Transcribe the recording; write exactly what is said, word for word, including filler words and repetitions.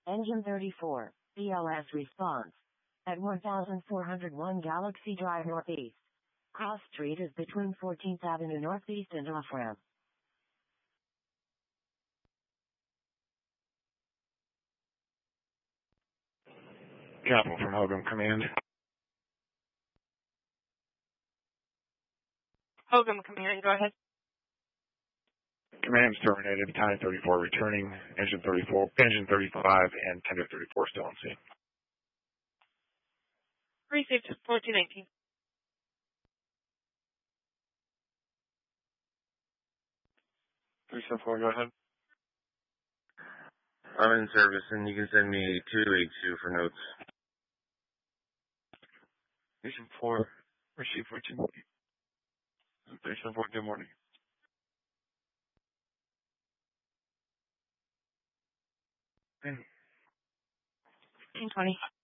Engine thirty-four, B L S response. At one thousand four hundred one Galaxy Drive Northeast. Cross Street is between fourteenth Avenue Northeast and off-ramp. Capital from Hogan Command. Hogan Command, go ahead. Command's terminated. Battalion thirty-four returning. Engine thirty-four, Engine thirty-five, and Tender thirty-four still on scene. Received fourteen eighteen. three seven four, go ahead. I'm in service, and you can send me two eighty-two for notes. three seven four, receive fourteen. three seven four, good morning. fifteen twenty.